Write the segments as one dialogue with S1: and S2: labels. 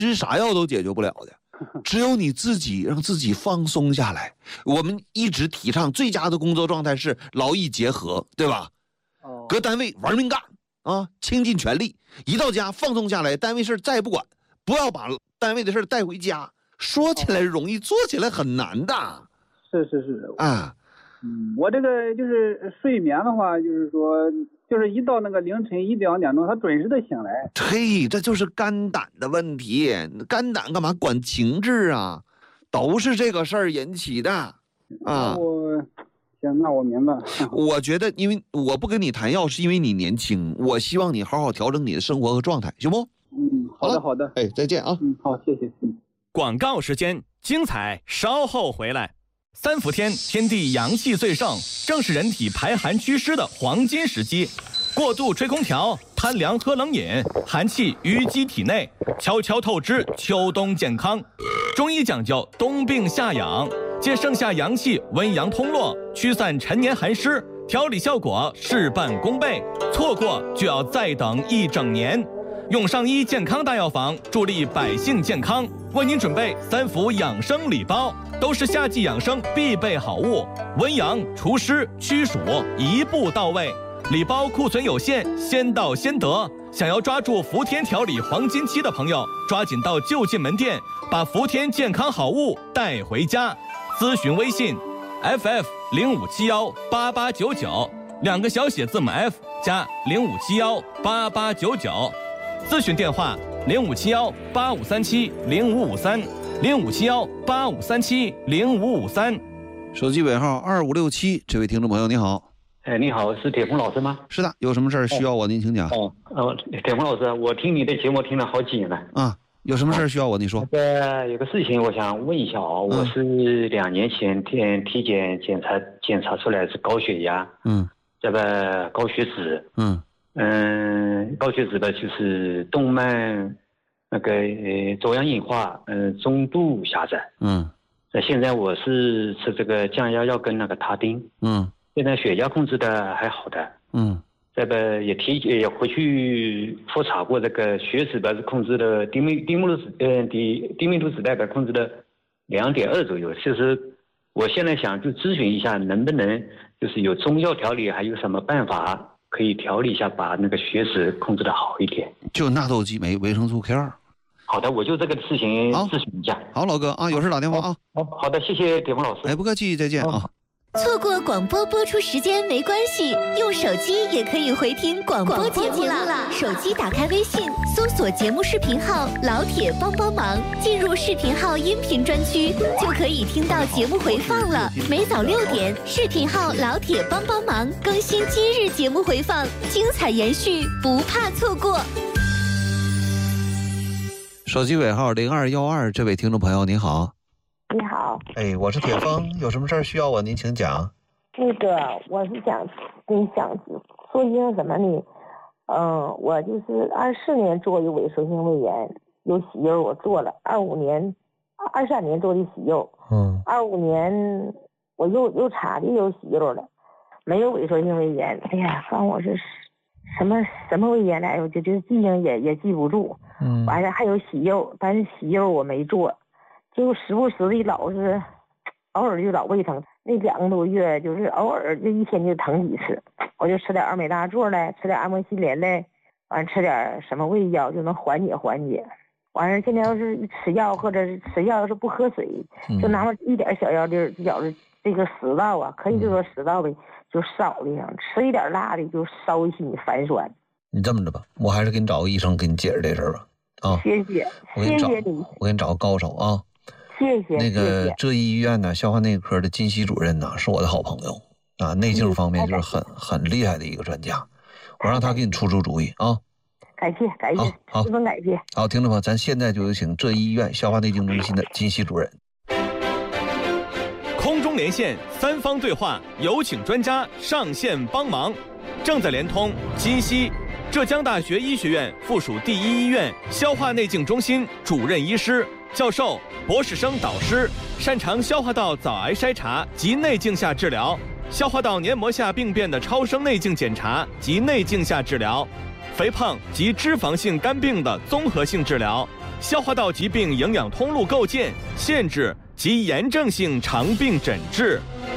S1: 吃啥药都解决不了的，只有你自己让自己放松下来。我们一直提倡最佳的工作状态是劳逸结合，对吧？搁单位玩命干啊，倾尽全力，一到家放松下来，单位事再也不管，不要把单位的事带回家。说起来容易，做起来很难的。
S2: 是啊。我这个就是睡眠的话，就是说，就是一到那个凌晨1、2点钟，他准时的醒来。
S1: 嘿，这就是肝胆的问题。肝胆干嘛管情志啊？都是这个事儿引起的啊。
S2: 行，那我明白。
S1: 我觉得，因为我不跟你谈药，是因为你年轻。我希望你好好调整你的生活和状态，行不？
S2: 好的。
S1: 哎，再见啊。
S2: 好，谢谢。
S3: 广告时间，精彩稍后回来。三伏天，天地阳气最盛，正是人体排寒祛湿的黄金时机。过度吹空调，贪凉喝冷饮，寒气淤积体内，悄悄透支秋冬健康。中医讲究冬病夏养，借盛夏阳气，温阳通络，驱散陈年寒湿，调理效果事半功倍。错过就要再等1整年。用上医健康大药房，助力百姓健康，为您准备3伏养生礼包，都是夏季养生必备好物，温阳除湿驱暑一步到位。礼包库存有限，先到先得。想要抓住伏天调理黄金期的朋友，抓紧到就近门店，把伏天健康好物带回家。咨询微信 FF05718899，2个小写字母 F 加05718899。咨询电话057185370553，057185370553。
S1: 手机尾号2567，这位听众朋友你好。
S4: 你好，是铁峰老师吗？
S1: 是的，有什么事儿需要我？您请讲。
S4: 铁峰老师，我听你的节目听了好几年了。
S1: 啊，有什么事儿需要我？你说。
S4: 有个事情我想问一下啊，我是2年前体检检查出来是高血压，这个高血脂，高血脂的就是动脉那个粥样硬化，中度狭窄。现在我是吃这个降压药跟那个他汀。现在血压控制的还好的。这个也回去复查过，这个血脂是控制的低密度脂代表控制的2.2左右。其实我现在想就咨询一下，能不能就是有中药调理，还有什么办法可以调理一下，把那个血脂控制的好一点？
S1: 就纳豆激酶、维生素 K2。
S4: 好的，我就这个事情咨询一下。
S1: 好，老哥啊，有事打电话啊。
S4: 好的，谢谢铁峰老师。
S1: 哎，不客气，再见啊。
S5: 错过广播播出时间没关系，用手机也可以回听广播节目了。手机打开微信，搜索节目视频号“老铁帮帮忙”，进入视频号音频专区，就可以听到节目回放了。每早6点，视频号“老铁帮帮忙”更新今日节目回放，精彩延续，不怕错过。
S1: 手机尾号0212，这位听众朋友你好。
S6: 你好，
S1: 哎，我是铁峰，有什么事儿需要我？您请讲。
S6: 那个，我是想说一下什么呢？我就是24年做的萎缩性胃炎，有息肉我做了，23年做的息肉，25年我又查的有息肉了，没有萎缩性胃炎。哎呀，反正我是什么胃炎来，我就记性也记不住。完了还有息肉，但是息肉我没做。就时不时的偶尔就老胃疼，那2个多月就是偶尔就一天就疼几次，我就吃点奥美大唑嘞，吃点阿莫西林嘞，完吃点什么胃药就能缓解。完了现在要是吃药或者是吃药要是不喝水，就拿了一点小药粒儿，就觉着这个食道啊，可以就说食道呗，就烧的上，吃一点辣的就烧心烦酸。
S1: 你这么着吧，我还是给你找个医生给你解释这事儿吧。
S6: 谢谢，谢谢你，
S1: 我给你找个高手啊。
S6: 谢谢。
S1: 那个浙医医院呢，消化内科的金希主任呢，是我的好朋友啊，内镜方面就是很厉害的一个专家，我让他给你出主意啊。
S6: 感谢，
S1: 好，
S6: 十分感谢。
S1: 好，听众朋友，咱现在就有请浙医医院消化内镜中心的金希主任。
S3: 空中连线，3方对话，有请专家上线帮忙。正在连通金希，浙江大学医学院附属第1医院消化内镜中心主任医师。教授、博士生导师，擅长消化道早癌筛查及内镜下治疗，消化道黏膜下病变的超声内镜检查及内镜下治疗，肥胖及脂肪性肝病的综合性治疗， 消化道疾病营养通路构建、限制及炎症性肠病诊治。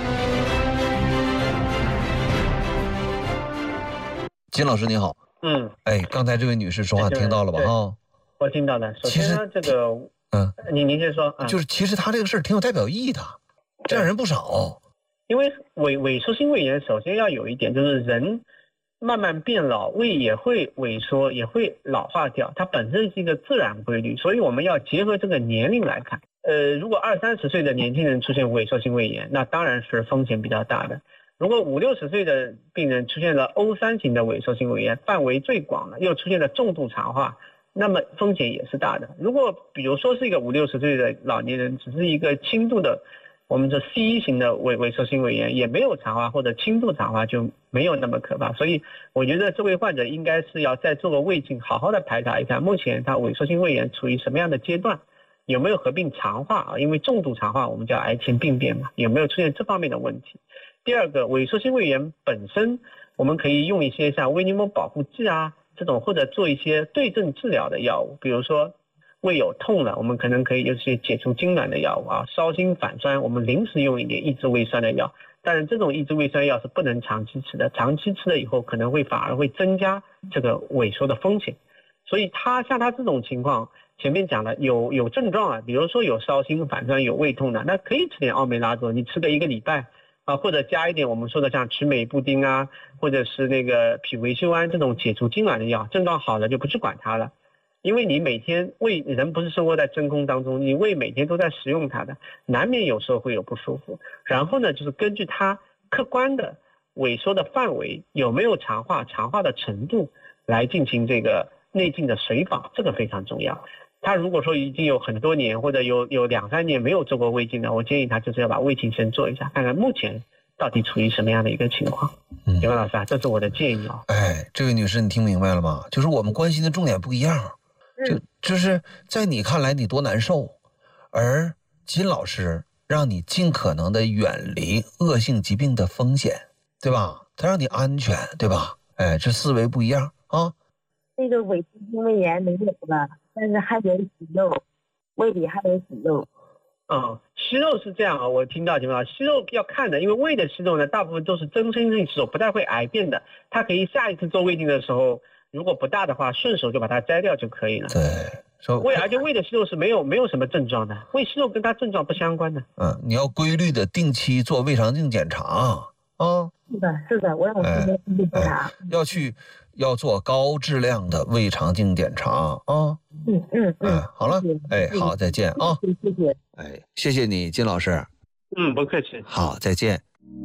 S1: 金老师你好。刚才这位女士说话听到了吧？
S7: 我听到了。首先呢，这个您先说。
S1: 就是其实他这个事儿挺有代表意义的，这样人不少。
S7: 因为萎缩性胃炎，首先要有一点就是人慢慢变老，胃也会萎缩，也会老化掉，它本身是一个自然规律，所以我们要结合这个年龄来看。如果20-30岁的年轻人出现萎缩性胃炎，那当然是风险比较大的。如果50-60岁的病人出现了 O3 型的萎缩性胃炎，范围最广了，又出现了重度肠化，那么风险也是大的。如果比如说是一个50-60岁的老年人，只是一个轻度的我们说 C1 型的萎缩性胃炎，也没有肠化或者轻度肠化，就没有那么可怕。所以我觉得这位患者应该是要再做个胃镜，好好的排查一下目前他萎缩性胃炎处于什么样的阶段，有没有合并肠化啊？因为重度肠化我们叫癌前病变嘛，有没有出现这方面的问题？第二个，萎缩性胃炎本身我们可以用一些像胃黏膜保护剂啊这种，或者做一些对症治疗的药物，比如说胃有痛了，我们可能可以有些解除痉挛的药物啊，烧心反酸，我们临时用一点抑制胃酸的药，但是这种抑制胃酸药是不能长期吃的，长期吃了以后可能反而会增加这个萎缩的风险。所以像他这种情况，前面讲了有症状啊，比如说有烧心反酸有胃痛的，那可以吃点奥美拉唑，你吃个1个礼拜啊，或者加一点我们说的像曲美布丁啊，或者是那个匹维修胺这种解除痉挛的药，症状好了就不去管它了。因为你每天胃，人不是生活在真空当中，你胃每天都在食用它的，难免有时候会有不舒服。然后呢，就是根据它客观的萎缩的范围，有没有肠化的程度来进行这个内镜的随访，这个非常重要。他如果说已经有很多年或者有2-3年没有做过胃镜的，我建议他就是要把胃镜先做一下，看看目前到底处于什么样的一个情况。刘老师啊，这是我的建议啊。
S1: 这位女士你听明白了吗？就是我们关心的重点不一样。就是在你看来你多难受，而金老师让你尽可能的远离恶性疾病的风险，对吧？他让你安全，对吧？这思维不一样啊。
S6: 这个萎缩性胃炎没有了，但是还有息肉，胃里还有息肉。
S7: 息肉是这样啊，我听到情况，息肉要看的，因为胃的息肉呢，大部分都是增生性息肉，不太会癌变的。它可以下一次做胃镜的时候，如果不大的话，顺手就把它摘掉就可以了。
S1: 对，
S7: 而且胃的息肉是没有什么症状的，胃息肉跟它症状不相关的。
S1: 你要规律的定期做胃肠镜检查啊。
S6: 是的，我有检查。
S1: 要做高质量的胃肠镜检查啊。好了，好，再见啊。
S6: 谢谢。
S1: 谢谢你，金老师。
S7: 不客气。
S1: 好，再见。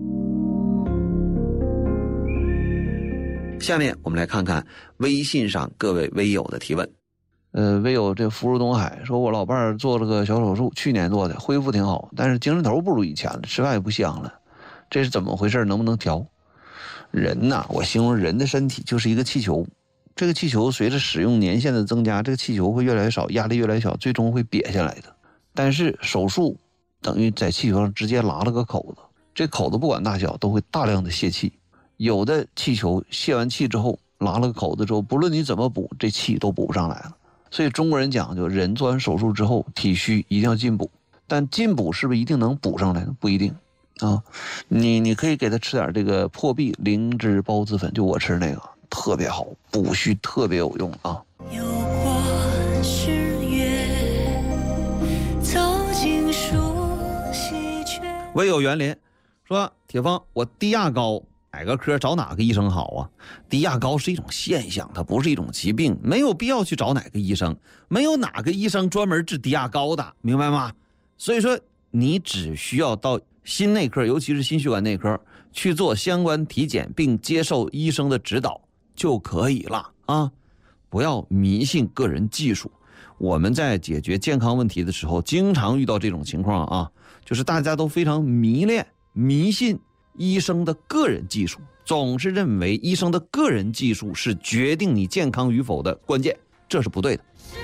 S1: 下面我们来看看微信上各位微友的提问。微友这福如东海说，我老伴儿做了个小手术，去年做的，恢复挺好，但是精神头不如以前了，吃饭也不香了，这是怎么回事？能不能调？人呐，我形容人的身体就是一个气球，这个气球随着使用年限的增加，这个气球会越来越少，压力越来越小，最终会瘪下来的。但是手术等于在气球上直接拉了个口子，这口子不管大小都会大量的泄气。有的气球泄完气之后，拉了个口子之后，不论你怎么补，这气都补不上来了。所以中国人讲究，人做完手术之后体虚一定要进补，但进补是不是一定能补上来呢？不一定啊。你可以给他吃点这个破壁灵芝孢子粉，就我吃那个特别好，补虚特别有用啊。有过十月走进树稀缺。唯有元林说，铁方，我低压高，哪个科找哪个医生好啊？低压高是一种现象，它不是一种疾病，没有必要去找哪个医生，没有哪个医生专门治低压高的，明白吗？所以说你只需要到心内科，尤其是心血管内科去做相关体检，并接受医生的指导就可以了啊！不要迷信个人技术。我们在解决健康问题的时候经常遇到这种情况啊，就是大家都非常迷信医生的个人技术，总是认为医生的个人技术是决定你健康与否的关键，这是不对的。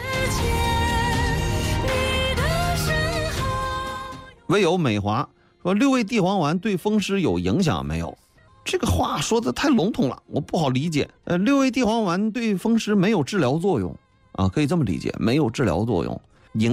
S1: 唯有美华说，6味地黄丸对风湿有影响没有？这个话说的太笼统了，我不好理解。6味地黄丸对风湿没有治疗作用啊，可以这么理解，没有治疗作用。